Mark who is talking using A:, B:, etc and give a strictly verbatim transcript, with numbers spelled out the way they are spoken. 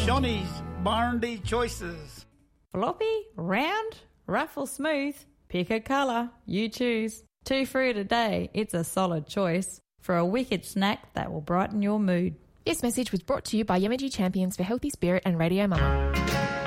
A: Johnny's Barndy Choices.
B: Floppy, round, rough or smooth, pick a colour, you choose. Two fruit a day, it's a solid choice for a wicked snack that will brighten your mood.
C: This message was brought to you by Yamaji Champions for Healthy Spirit and Radio Mama.